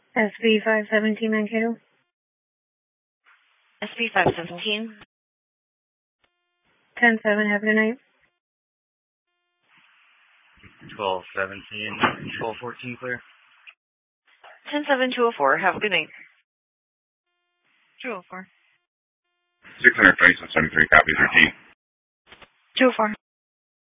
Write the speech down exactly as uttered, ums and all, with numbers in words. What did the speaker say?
S B five seventeen Mankato. S B five seventeen. ten seven, have a good night. twelve seventeen, twelve fourteen clear. ten seven, two oh four, have a good night. two oh four. six hundred twenty-seven seventy-three, copies, repeat. two oh four.